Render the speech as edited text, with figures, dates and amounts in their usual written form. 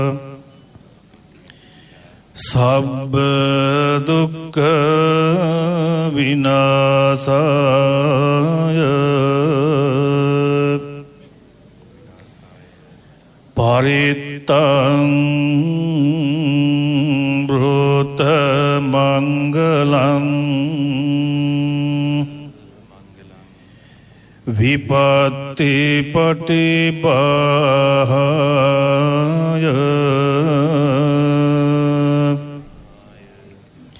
සබ්බ දුක්ඛ විනාශාය පරිත්තං බ්‍රත මංගලං විපත්ති පටිභාය